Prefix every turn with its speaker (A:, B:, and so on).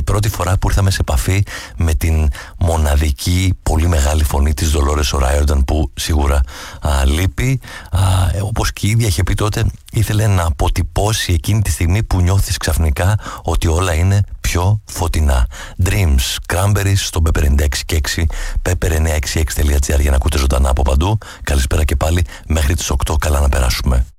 A: πρώτη φορά που ήρθαμε σε επαφή με την μοναδική πολύ μεγάλη φωνή της Dolores O'Riordan, που σίγουρα λείπει. Όπως και η ίδια είχε πει τότε, ήθελε να αποτυπώσει εκείνη τη στιγμή που νιώθεις ξαφνικά ότι όλα είναι πιο φωτεινά. Dreams, Cranberries στο Pepper 96.6, pepper966.gr για να ακούτε ζωντανά από παντού. Καλησπέρα και πάλι, μέχρι τις 8, καλά να περάσουμε.